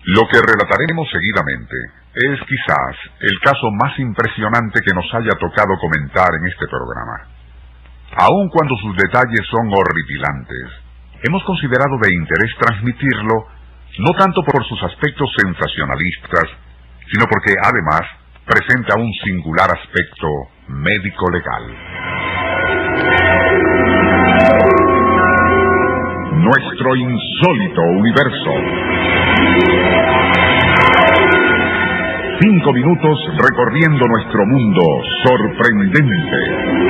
Lo que relataremos seguidamente es quizás el caso más impresionante que nos haya tocado comentar en este programa. Aun cuando sus detalles son horripilantes, hemos considerado de interés transmitirlo no tanto por sus aspectos sensacionalistas, sino porque además presenta un singular aspecto médico-legal. Nuestro insólito universo. 5 minutos recorriendo nuestro mundo sorprendente.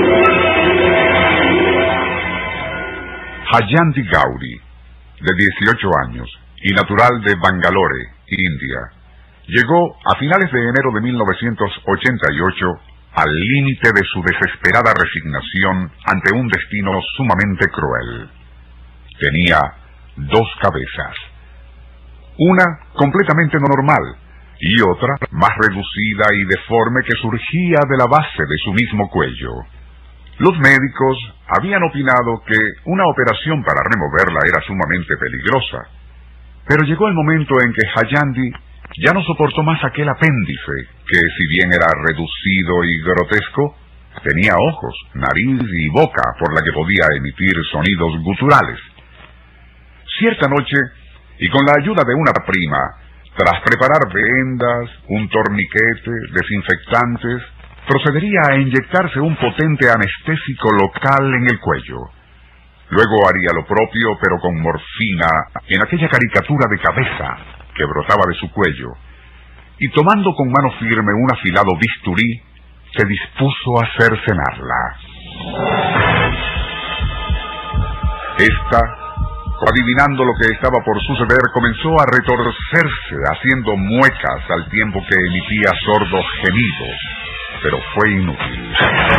Hayanti Gauri, de 18 años y natural de Bangalore, India, llegó a finales de enero de 1988 al límite de su desesperada resignación ante un destino sumamente cruel. Tenía 2 cabezas, una completamente normal y otra más reducida y deforme que surgía de la base de su mismo cuello. Los médicos habían opinado que una operación para removerla era sumamente peligrosa, pero llegó el momento en que Hayanti ya no soportó más aquel apéndice, que si bien era reducido y grotesco, tenía ojos, nariz y boca por la que podía emitir sonidos guturales. Cierta noche, y con la ayuda de una prima, tras preparar vendas, un torniquete, desinfectantes, procedería a inyectarse un potente anestésico local en el cuello. Luego haría lo propio, pero con morfina, en aquella caricatura de cabeza que brotaba de su cuello, y tomando con mano firme un afilado bisturí, se dispuso a cercenarla. Esta, adivinando lo que estaba por suceder, comenzó a retorcerse, haciendo muecas al tiempo que emitía sordos gemidos, pero fue inútil.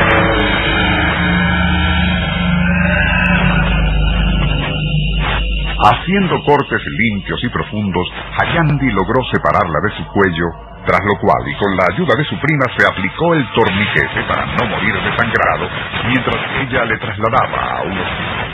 Haciendo cortes limpios y profundos, Hayanti logró separarla de su cuello, tras lo cual, y con la ayuda de su prima, se aplicó el torniquete para no morir desangrado, mientras ella le trasladaba a un hospital.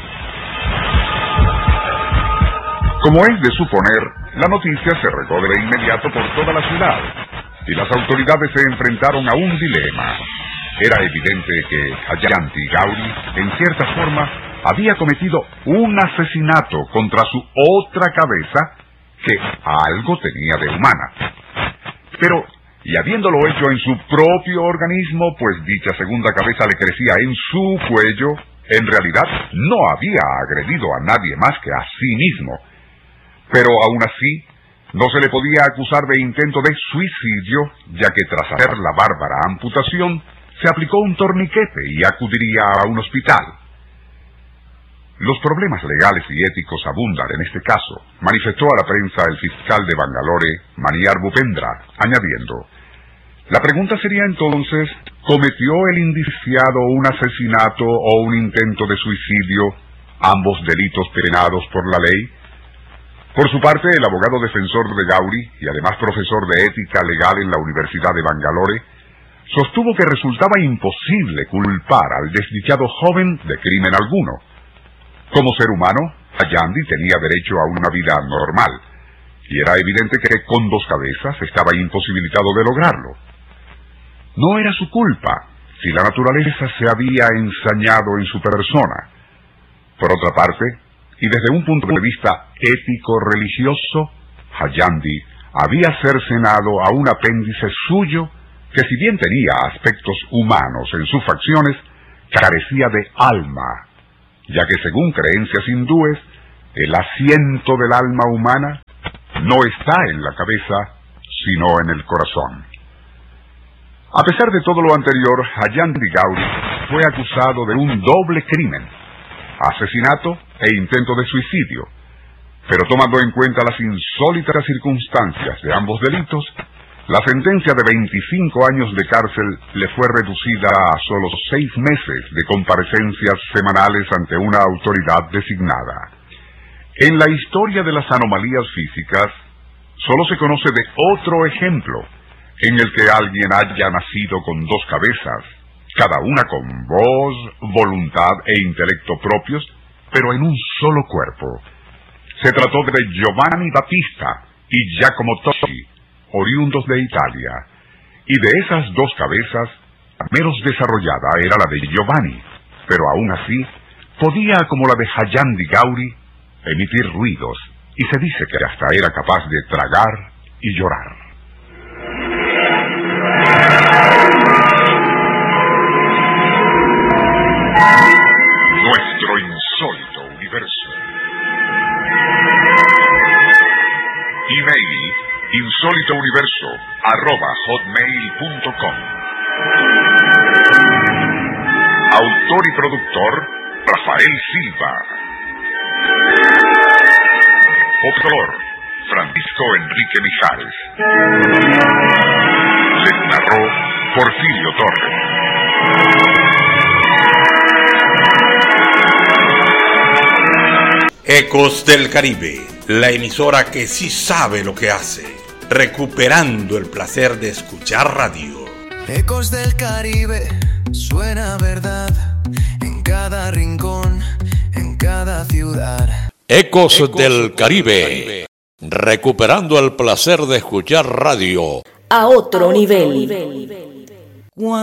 Como es de suponer, la noticia se regó de inmediato por toda la ciudad, y las autoridades se enfrentaron a un dilema. Era evidente que Hayanti Gauri, en cierta forma, había cometido un asesinato contra su otra cabeza, que algo tenía de humana. Pero, y habiéndolo hecho en su propio organismo, pues dicha segunda cabeza le crecía en su cuello, en realidad no había agredido a nadie más que a sí mismo. Pero aún así, no se le podía acusar de intento de suicidio, ya que tras hacer la bárbara amputación, se aplicó un torniquete y acudiría a un hospital. Los problemas legales y éticos abundan en este caso, manifestó a la prensa el fiscal de Bangalore, Maniar Bhupendra, añadiendo: la pregunta sería entonces, ¿cometió el indiciado un asesinato o un intento de suicidio, ambos delitos penados por la ley? Por su parte, el abogado defensor de Gauri, y además profesor de ética legal en la Universidad de Bangalore, sostuvo que resultaba imposible culpar al desdichado joven de crimen alguno. Como ser humano, Hayanti tenía derecho a una vida normal, y era evidente que con 2 cabezas estaba imposibilitado de lograrlo. No era su culpa si la naturaleza se había ensañado en su persona. Por otra parte, y desde un punto de vista ético-religioso, Hayanti había cercenado a un apéndice suyo que, si bien tenía aspectos humanos en sus facciones, carecía de alma, ya que según creencias hindúes, el asiento del alma humana no está en la cabeza, sino en el corazón. A pesar de todo lo anterior, Hayanti Gauri fue acusado de un doble crimen: asesinato e intento de suicidio, pero tomando en cuenta las insólitas circunstancias de ambos delitos, la sentencia de 25 años de cárcel le fue reducida a solo 6 meses de comparecencias semanales ante una autoridad designada. En la historia de las anomalías físicas, solo se conoce de otro ejemplo, en el que alguien haya nacido con 2 cabezas, cada una con voz, voluntad e intelecto propios, pero en un solo cuerpo. Se trató de Giovanni Battista, y Giacomo Totti, oriundos de Italia, y de esas dos cabezas, la menos desarrollada era la de Giovanni, pero aún así podía, como la de Hayam di Gauri, emitir ruidos, y se dice que hasta era capaz de tragar y llorar. Nuestro insólito universo. Email insólitouniverso@hotmail.com. Autor y productor Rafael Silva. Optor Francisco Enrique Mijares. Les narró Porfirio Torres. Ecos del Caribe, la emisora que sí sabe lo que hace, recuperando el placer de escuchar radio. Ecos del Caribe, suena verdad en cada rincón, en cada ciudad. Ecos del Caribe, recuperando el placer de escuchar radio a otro nivel.